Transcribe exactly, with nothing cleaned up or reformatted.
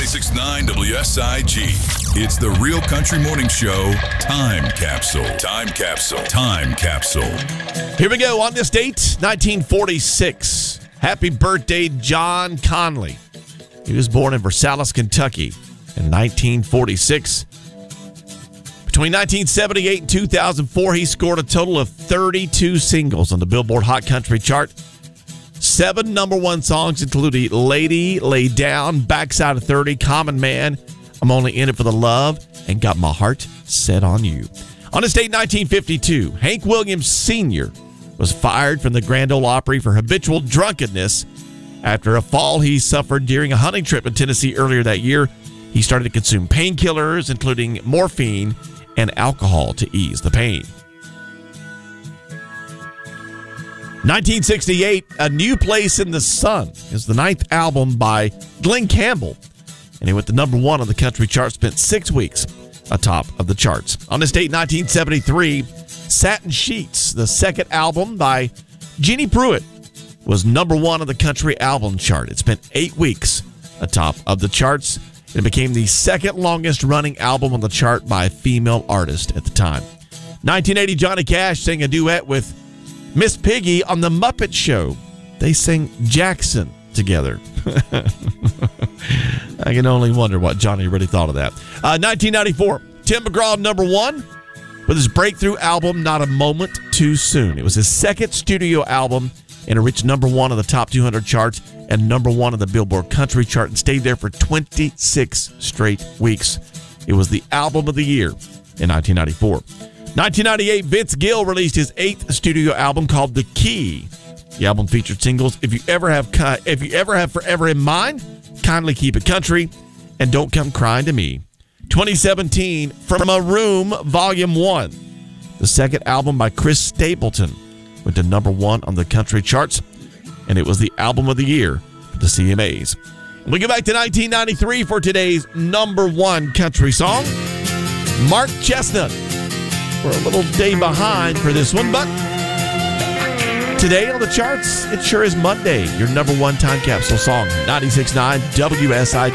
ninety-six point nine W S I G. It's the Real Country Morning Show Time Capsule. Time Capsule. Time Capsule. Here we go. On this date, nineteen forty-six. Happy birthday, John Conley. He was born in Versailles, Kentucky in nineteen forty-six. Between nineteen seventy-eight and two thousand four, he scored a total of thirty-two singles on the Billboard Hot Country chart. Seven number one songs included Lady, Lay Down, Backside of thirty, Common Man, I'm Only in It for the Love, and Got My Heart Set on You. On this date, nineteen fifty-two, Hank Williams Senior was fired from the Grand Ole Opry for habitual drunkenness after a fall he suffered during a hunting trip in Tennessee earlier that year. He started to consume painkillers, including morphine and alcohol, to ease the pain. nineteen sixty-eight, A New Place in the Sun is the ninth album by Glenn Campbell, and he went to number one on the country chart, spent six weeks atop of the charts. On this date, nineteen seventy-three, Satin Sheets, the second album by Jeannie Pruitt, was number one on the country album chart. It spent eight weeks atop of the charts. It became the second longest running album on the chart by a female artist at the time. nineteen eighty, Johnny Cash sang a duet with Miss Piggy on The Muppet Show. They sang Jackson together. I can only wonder what Johnny really thought of that. Uh, nineteen ninety-four, Tim McGraw number one with his breakthrough album, Not a Moment Too Soon. It was his second studio album, and it reached number one on the top two hundred charts and number one on the Billboard Country chart and stayed there for twenty-six straight weeks. It was the album of the year in nineteen ninety-four. nineteen ninety-eight, Vince Gill released his eighth studio album called The Key. The album featured singles If You Ever Have If You Ever Have Forever in Mind, Kindly Keep It Country, and Don't Come Crying to Me. twenty seventeen, From a Room, Volume one. The second album by Chris Stapleton went to number one on the country charts, and it was the album of the year for the C M As. And we go back to nineteen ninety-three for today's number one country song. Mark Chestnut. We're a little day behind for this one, but today on the charts, it sure is Monday. Your number one time capsule song, ninety-six point nine W S I G.